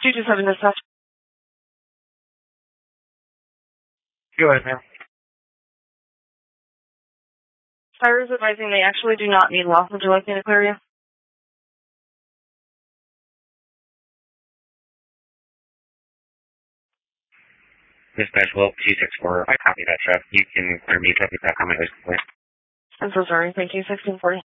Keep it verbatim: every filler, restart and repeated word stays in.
two two seven dispatch. Go ahead, ma'am. Fire is advising they actually do not need law. Would you like me to clear you? Dispatch Wolf two six four, I copy that, Chef. You can clear me, check me back on my list. I'm so sorry. Thank you. sixteen forty.